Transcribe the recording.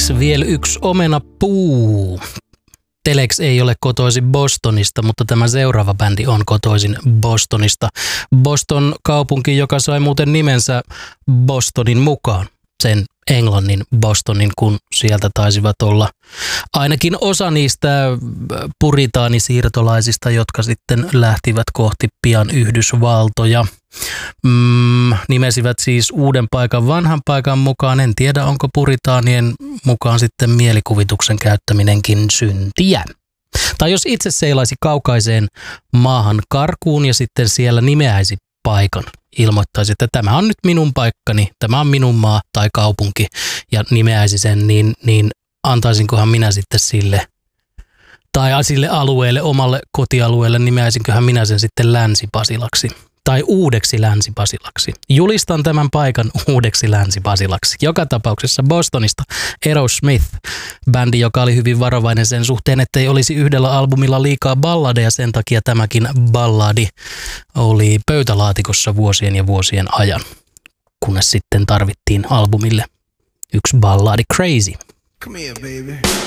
Telex vielä yksi omenapuu. Telex ei ole kotoisin Bostonista, mutta tämä seuraava bändi on kotoisin Bostonista. Boston kaupunki, joka sai muuten nimensä Bostonin mukaan. Sen Englannin Bostonin, kun sieltä taisivat olla ainakin osa niistä puritaanisiirtolaisista, jotka sitten lähtivät kohti pian Yhdysvaltoja. Nimesivät siis uuden paikan vanhan paikan mukaan. En tiedä, onko puritaanien mukaan sitten mielikuvituksen käyttäminenkin syntiä. Tai jos itse seilaisi kaukaiseen maahan karkuun ja sitten siellä nimeäisi paikan, ilmoittaisi, että tämä on nyt minun paikkani, tämä on minun maa tai kaupunki ja nimeäisi sen, niin antaisinkohan minä sitten sille tai sille alueelle, omalle kotialueelle, nimeäisinköhän minä sen sitten Länsi-Pasilaksi tai uudeksi Länsi-Pasilaksi. Julistan tämän paikan uudeksi Länsi-Pasilaksi. Joka tapauksessa Bostonista Aerosmith, bändi, joka oli hyvin varovainen sen suhteen, ettei olisi yhdellä albumilla liikaa balladeja, sen takia tämäkin balladi oli pöytälaatikossa vuosien ja vuosien ajan, kunnes sitten tarvittiin albumille yksi balladi, Crazy. Come here, baby.